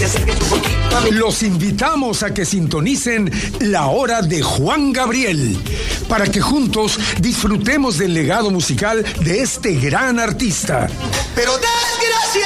se acerquen un poquito a mí. Los invitamos a que sintonicen La Hora de Juan Gabriel, para que juntos disfrutemos del legado musical de este gran artista. Pero desgracia.